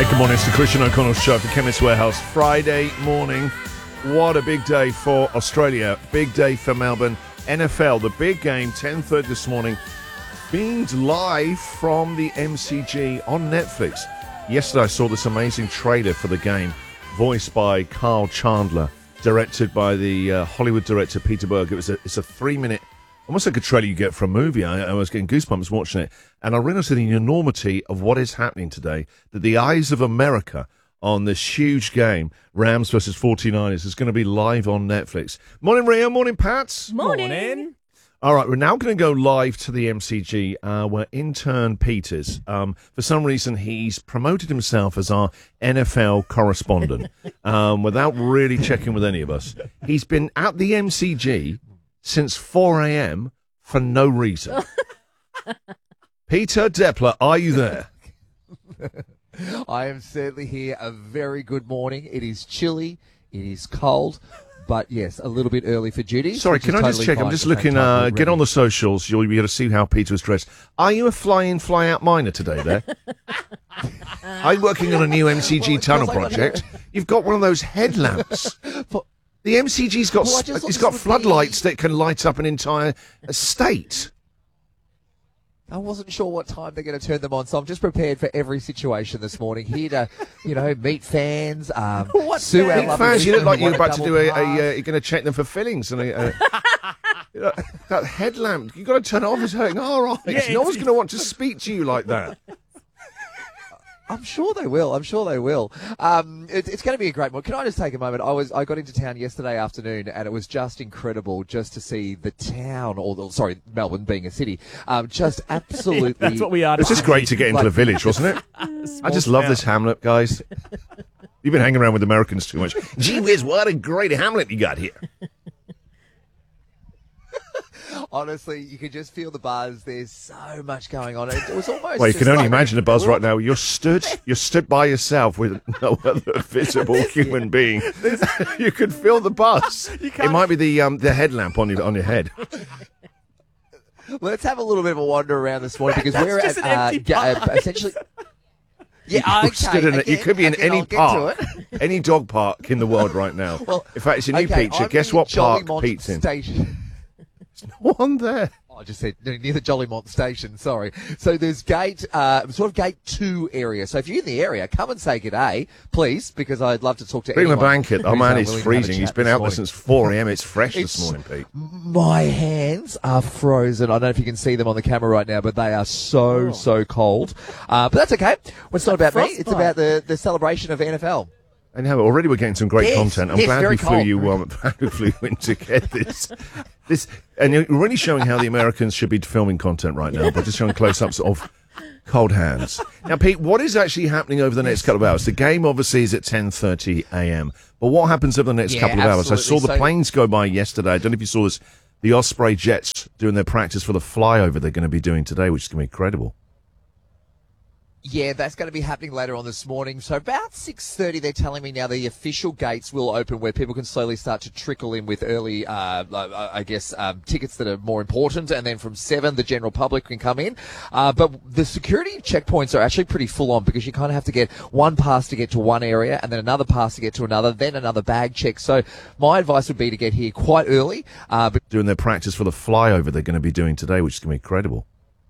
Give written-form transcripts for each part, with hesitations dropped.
Hey, good morning. It's the Christian O'Connell Show for Chemist Warehouse. Friday morning. What a big day for Australia. Big day for Melbourne. NFL, the big game, 10:30 this morning, beamed live from the MCG on Netflix. Yesterday I saw this amazing trailer for the game, voiced by Carl Chandler, directed by the Hollywood director Peter Berg. It's a 3-minute, almost like a trailer you get for a movie. I was getting goosebumps watching it. And I realized the enormity of what is happening today, that the eyes of America on this huge game, Rams versus 49ers, is going to be live on Netflix. Morning, Rio. Morning, Pats. Morning. All right, we're now going to go live to the MCG, where intern Peters, for some reason, he's promoted himself as our NFL correspondent without really checking with any of us. He's been at the MCG since 4 a.m. for no reason. Peter Depler, are you there? I am certainly here. A very good morning. It is chilly. It is cold. But yes, a little bit early for duty. Sorry, can I just check? I'm just looking. Get on the socials. You'll be able to see how Peter was dressed. Are you a fly-in, fly-out miner today there? I'm working on a new MCG tunnel project. You've got one of those headlamps. The MCG's got it's got floodlights that can light up an entire estate. I wasn't sure what time they're going to turn them on, so I'm just prepared for every situation this morning. Here to, meet fans. Sue our lovely fans, you look like you're about to do double you're going to check them for fillings. And that headlamp, you've got to turn it off. It's hurting our eyes. Yeah, no one's going to want to speak to you like that. I'm sure they will. It's going to be a great morning. Can I just take a moment? I got into town yesterday afternoon, and it was just incredible just to see the town, Melbourne being a city, just absolutely. That's what we are. It's just great to get into the village, wasn't it? I just love this hamlet, guys. You've been hanging around with Americans too much. Gee whiz, what a great hamlet you got here. Honestly, you could just feel the buzz. There's so much going on. It was almost. Well, you can only imagine the buzz right now. You're stood by yourself with no other visible human being. You could feel the buzz. It might be the headlamp on your head. Let's have a little bit of a wander around this morning because we're just at an empty essentially. Yeah, You could be in any park, any dog park in the world right now. Well, in fact, it's a new picture. Guess what park Pete's in? Station. No one there. Oh, I just said near the Jollymont station. Sorry. So there's gate 2 area. So if you're in the area, come and say good day, please, because I'd love to talk to Bring him a anyone. blanket. Oh man, it's willing to have a freezing. He's chat been this out there morning. since 4 a.m. It's fresh this morning, Pete. My hands are frozen. I don't know if you can see them on the camera right now, but they are so cold. But that's okay. Well, it's not about me. It's about the celebration of NFL. I know. Already we're getting some great content. I'm glad very we flew cold. you flew in to get this, and you're really showing how the Americans should be filming content right now, but just showing close-ups of cold hands. Now, Pete, what is actually happening over the next couple of hours? The game obviously is at 10:30 a.m., but what happens over the next couple of hours? I saw the planes go by yesterday. I don't know if you saw this. The Osprey Jets doing their practice for the flyover they're going to be doing today, which is going to be incredible. Yeah, that's going to be happening later on this morning. So about 6:30, they're telling me now the official gates will open where people can slowly start to trickle in with early, tickets that are more important. And then from 7, the general public can come in. But the security checkpoints are actually pretty full on because you kind of have to get one pass to get to one area and then another pass to get to another, then another bag check. So my advice would be to get here quite early. Doing their practice for the flyover they're going to be doing today, which is going to be incredible.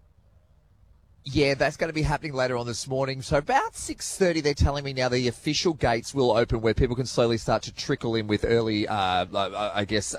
Yeah, that's going to be happening later on this morning. So about 6:30, they're telling me now the official gates will open where people can slowly start to trickle in with early,